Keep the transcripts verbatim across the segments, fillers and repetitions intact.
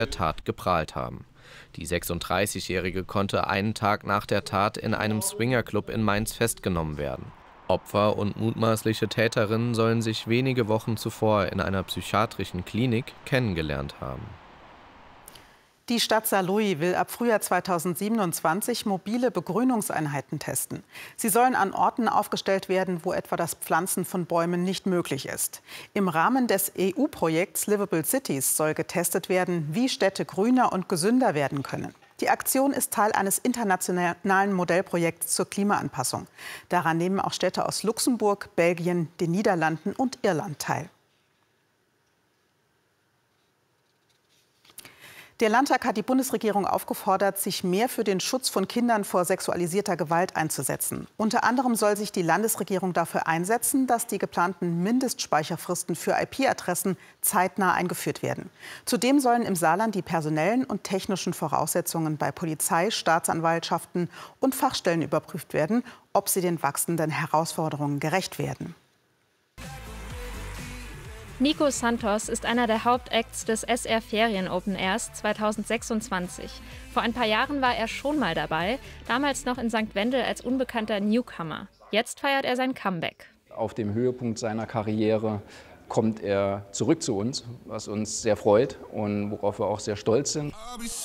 der Tat geprahlt haben. Die sechsunddreißigjährige konnte einen Tag nach der Tat in einem Swingerclub in Mainz festgenommen werden. Opfer und mutmaßliche Täterinnen sollen sich wenige Wochen zuvor in einer psychiatrischen Klinik kennengelernt haben. Die Stadt Saarlouis will ab Frühjahr zweitausendsiebenundzwanzig mobile Begrünungseinheiten testen. Sie sollen an Orten aufgestellt werden, wo etwa das Pflanzen von Bäumen nicht möglich ist. Im Rahmen des E U-Projekts Livable Cities soll getestet werden, wie Städte grüner und gesünder werden können. Die Aktion ist Teil eines internationalen Modellprojekts zur Klimaanpassung. Daran nehmen auch Städte aus Luxemburg, Belgien, den Niederlanden und Irland teil. Der Landtag hat die Bundesregierung aufgefordert, sich mehr für den Schutz von Kindern vor sexualisierter Gewalt einzusetzen. Unter anderem soll sich die Landesregierung dafür einsetzen, dass die geplanten Mindestspeicherfristen für I P-Adressen zeitnah eingeführt werden. Zudem sollen im Saarland die personellen und technischen Voraussetzungen bei Polizei, Staatsanwaltschaften und Fachstellen überprüft werden, ob sie den wachsenden Herausforderungen gerecht werden. Nico Santos ist einer der Hauptacts des S R Ferien Open Airs zweitausendsechsundzwanzig. Vor ein paar Jahren war er schon mal dabei, damals noch in Sankt Wendel als unbekannter Newcomer. Jetzt feiert er sein Comeback. Auf dem Höhepunkt seiner Karriere kommt er zurück zu uns, was uns sehr freut und worauf wir auch sehr stolz sind.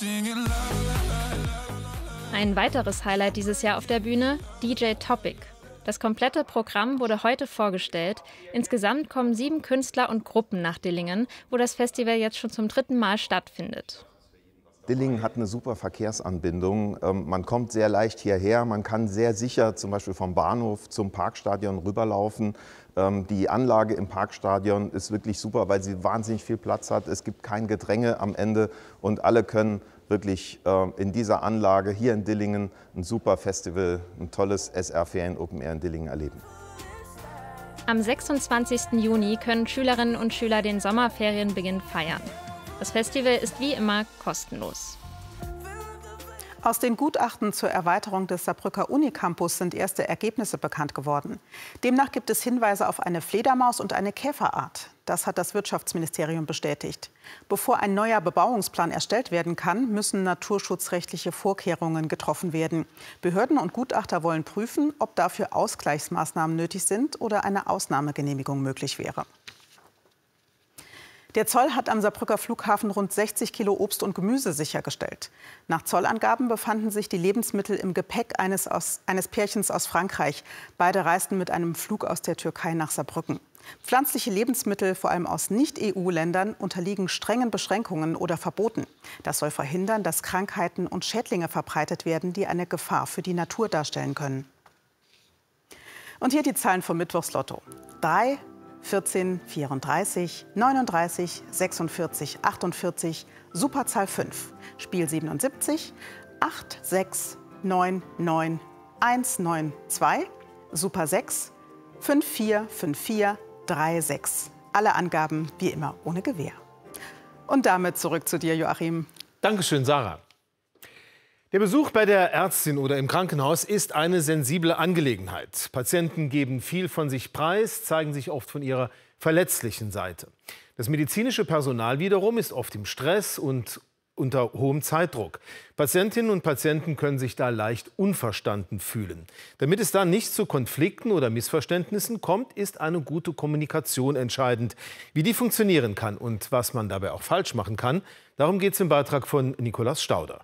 Ein weiteres Highlight dieses Jahr auf der Bühne, D J Topic. Das komplette Programm wurde heute vorgestellt. Insgesamt kommen sieben Künstler und Gruppen nach Dillingen, wo das Festival jetzt schon zum dritten Mal stattfindet. Dillingen hat eine super Verkehrsanbindung. Man kommt sehr leicht hierher, man kann sehr sicher zum Beispiel vom Bahnhof zum Parkstadion rüberlaufen. Die Anlage im Parkstadion ist wirklich super, weil sie wahnsinnig viel Platz hat. Es gibt kein Gedränge am Ende und alle können wirklich in dieser Anlage hier in Dillingen ein super Festival, ein tolles S R Ferien Open Air in Dillingen erleben. Am sechsundzwanzigsten Juni können Schülerinnen und Schüler den Sommerferienbeginn feiern. Das Festival ist wie immer kostenlos. Aus den Gutachten zur Erweiterung des Saarbrücker Unicampus sind erste Ergebnisse bekannt geworden. Demnach gibt es Hinweise auf eine Fledermaus und eine Käferart. Das hat das Wirtschaftsministerium bestätigt. Bevor ein neuer Bebauungsplan erstellt werden kann, müssen naturschutzrechtliche Vorkehrungen getroffen werden. Behörden und Gutachter wollen prüfen, ob dafür Ausgleichsmaßnahmen nötig sind oder eine Ausnahmegenehmigung möglich wäre. Der Zoll hat am Saarbrücker Flughafen rund sechzig Kilo Obst und Gemüse sichergestellt. Nach Zollangaben befanden sich die Lebensmittel im Gepäck eines, aus, eines Pärchens aus Frankreich. Beide reisten mit einem Flug aus der Türkei nach Saarbrücken. Pflanzliche Lebensmittel, vor allem aus Nicht-E U-Ländern, unterliegen strengen Beschränkungen oder Verboten. Das soll verhindern, dass Krankheiten und Schädlinge verbreitet werden, die eine Gefahr für die Natur darstellen können. Und hier die Zahlen vom Mittwochslotto. drei, vierzehn, vierunddreißig, neununddreißig, sechsundvierzig, achtundvierzig, Superzahl fünf, Spiel siebenundsiebzig, acht, sechs, neun, neun, eins, neun, zwei, Super sechs, fünf, vier, fünf, vier, drei, sechs. Alle Angaben wie immer ohne Gewähr. Und damit zurück zu dir, Joachim. Dankeschön, Sarah. Der Besuch bei der Ärztin oder im Krankenhaus ist eine sensible Angelegenheit. Patienten geben viel von sich preis, zeigen sich oft von ihrer verletzlichen Seite. Das medizinische Personal wiederum ist oft im Stress und unter hohem Zeitdruck. Patientinnen und Patienten können sich da leicht unverstanden fühlen. Damit es da nicht zu Konflikten oder Missverständnissen kommt, ist eine gute Kommunikation entscheidend. Wie die funktionieren kann und was man dabei auch falsch machen kann, darum geht es im Beitrag von Nikolaus Stauder.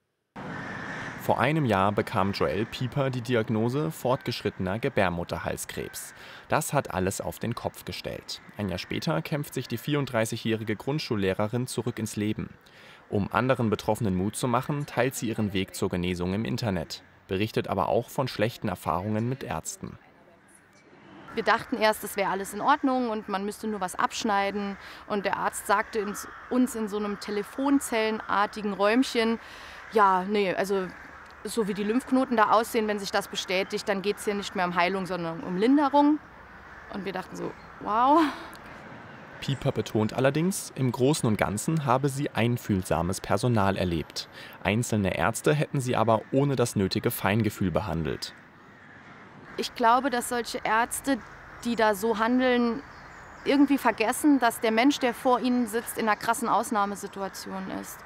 Vor einem Jahr bekam Joelle Pieper die Diagnose fortgeschrittener Gebärmutterhalskrebs. Das hat alles auf den Kopf gestellt. Ein Jahr später kämpft sich die vierunddreißigjährige Grundschullehrerin zurück ins Leben. Um anderen Betroffenen Mut zu machen, teilt sie ihren Weg zur Genesung im Internet, berichtet aber auch von schlechten Erfahrungen mit Ärzten. Wir dachten erst, das wäre alles in Ordnung und man müsste nur was abschneiden. Und der Arzt sagte uns in so einem telefonzellenartigen Räumchen, ja, nee, also so wie die Lymphknoten da aussehen, wenn sich das bestätigt, dann geht es hier nicht mehr um Heilung, sondern um Linderung. Und wir dachten so, wow. Pieper betont allerdings, im Großen und Ganzen habe sie einfühlsames Personal erlebt. Einzelne Ärzte hätten sie aber ohne das nötige Feingefühl behandelt. Ich glaube, dass solche Ärzte, die da so handeln, irgendwie vergessen, dass der Mensch, der vor ihnen sitzt, in einer krassen Ausnahmesituation ist.